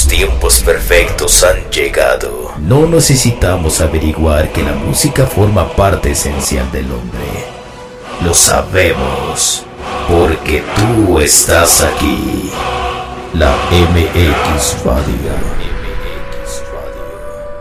Los tiempos perfectos han llegado. No necesitamos averiguar que la música forma parte esencial del hombre. Lo sabemos, porque tú estás aquí. La MX Radio.